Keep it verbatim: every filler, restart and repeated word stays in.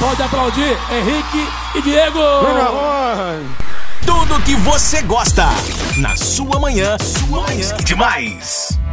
Pode aplaudir Henrique e Diego. Tudo que você gosta na sua manhã, sua mais que demais.